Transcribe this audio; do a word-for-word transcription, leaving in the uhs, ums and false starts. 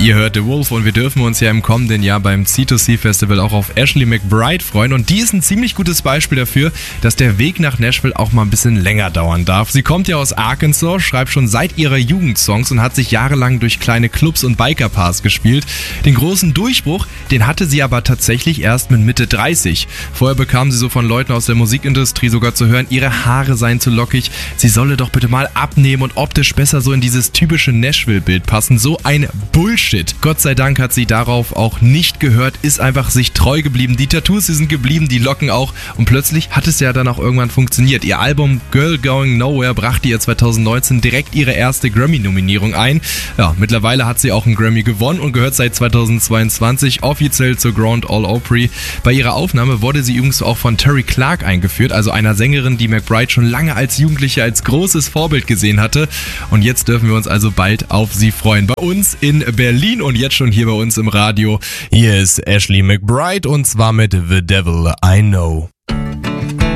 Ihr hört The Wolf und wir dürfen uns ja im kommenden Jahr beim C zwei C Festival auch auf Ashley McBryde freuen. Und die ist ein ziemlich gutes Beispiel dafür, dass der Weg nach Nashville auch mal ein bisschen länger dauern darf. Sie kommt ja aus Arkansas, schreibt schon seit ihrer Jugend Songs und hat sich jahrelang durch kleine Clubs und Biker-Bars gespielt. Den großen Durchbruch, den hatte sie aber tatsächlich erst mit Mitte dreißig. Vorher bekam sie so von Leuten aus der Musikindustrie sogar zu hören, ihre Haare seien zu lockig, sie solle doch bitte mal abnehmen und optisch besser so in dieses typische Nashville-Bild passen. So ein Bullshit. Gott sei Dank hat sie darauf auch nicht gehört, ist einfach sich treu geblieben. Die Tattoos, die sind geblieben, die Locken auch. Und plötzlich hat es ja dann auch irgendwann funktioniert. Ihr Album Girl Going Nowhere brachte ihr zwanzig neunzehn direkt ihre erste Grammy-Nominierung ein. Ja, mittlerweile hat sie auch einen Grammy gewonnen und gehört seit zweitausendzweiundzwanzig offiziell zur Grand Ole Opry. Bei ihrer Aufnahme wurde sie übrigens auch von Terry Clark eingeführt, also einer Sängerin, die McBryde schon lange als Jugendliche als großes Vorbild gesehen hatte. Und jetzt dürfen wir uns also bald auf sie freuen. Bei uns in Berlin und jetzt schon hier bei uns im Radio. Hier ist Ashley McBryde und zwar mit The Devil I Know.